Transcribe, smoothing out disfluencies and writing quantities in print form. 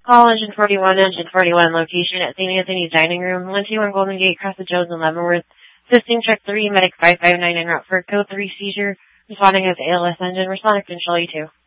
Call Engine 41, location at St. Anthony's Dining Room, 121 Golden Gate, Cross the Jones in Leavenworth. Assisting Truck 3, Medic 559 en route for Code 3 seizure. Responding as ALS engine. Responding to Control E2.